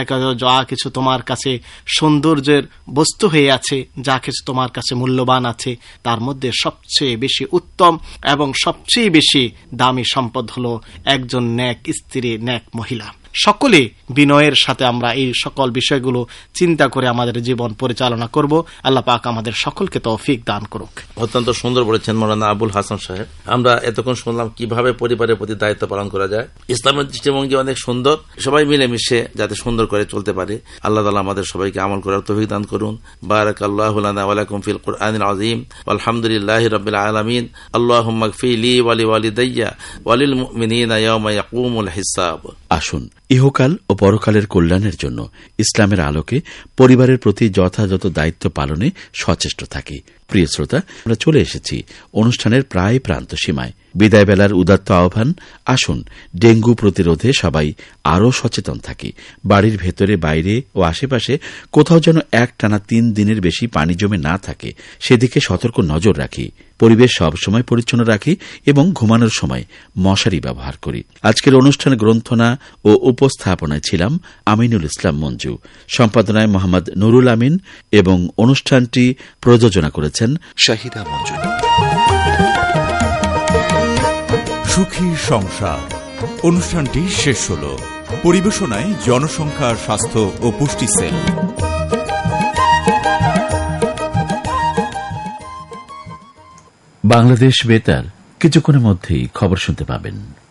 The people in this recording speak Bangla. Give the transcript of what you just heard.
যা কিছু তোমার কাছে সৌন্দর্যের বস্তু হয়ে আছে, যা কিছু তোমার কাছে মূল্যবান আছে, তার মধ্যে সবচেয়ে বেশি উত্তম এবং সবচেয়ে বেশি দামি সম্পদ হলো একজন নেক স্ত্রী, নেক মহিলা। সকলে বিনয়ের সাথে আমরা এই সকল বিষয়গুলো চিন্তা করে আমাদের জীবন পরিচালনা করব। আল্লাহ পাক আমাদের সকলকে তৌফিক দান করুক। অত্যন্ত সুন্দর বলেছেন মাওলানা আবুল হাসান সাহেব। আমরা এতক্ষণ শুনলাম কিভাবে পরিবারের প্রতি দায়িত্ব পালন করা যায়। ইসলামের দৃষ্টিভঙ্গি অনেক সুন্দর, সবাই মিলেমিশে যাতে সুন্দর করে চলতে পারে। আল্লাহ তাআলা আমাদের সবাইকে আমল করার তৌফিক দান করুন। বারাকাল্লাহু লানা ওয়া লাকুম ফিল কুরআনিল আযীম আলহামদুলিল্লাহি রাব্বিল আলামিন। আল্লাহুম্মা গফির লি ওয়া লিওয়ালিদাইয়া ওয়া লিল মুমিনিনা ইয়াওমা ইয়াকুমুল হিসাব। আসুন ইহকাল ও পরকালের কল্যাণের জন্য ইসলামের আলোকে পরিবারের প্রতি যথাযথ দায়িত্ব পালনে সচেষ্ট থাকি। প্রিয় শ্রোতা, আমরা চলে এসেছি অনুষ্ঠানের প্রায় প্রান্ত সীমায়। বিদায় বেলার উদাত্ত আহ্বান, আসুন ডেঙ্গু প্রতিরোধে সবাই আরও সচেতন থাকি। বাড়ির ভেতরে, বাইরে ও আশেপাশে কোথাও যেন একটানা 3 দিনের বেশি পানি জমে না থাকে, সেদিকে সতর্ক নজর রাখি। পরিবেশ সবসময় পরিচ্ছন্ন রাখি এবং ঘুমানোর সময় মশারি ব্যবহার করি। আজকের অনুষ্ঠান গ্রন্থনা ও উপস্থাপনায় ছিলাম আমিনুল ইসলাম মঞ্জু, সম্পাদনায় মোহাম্মদ নুরুল আমিন এবং অনুষ্ঠানটি প্রযোজনা করেছেন শাহিদা মঞ্জু। সুখী সংসার অনুষ্ঠানটি শেষ হল। পরিবেশনায় জনসংখ্যা, স্বাস্থ্য ও পুষ্টি সেল। বাংলাদেশ বেতার কিছুক্ষণের মধ্যেই খবর শুনতে পাবেন।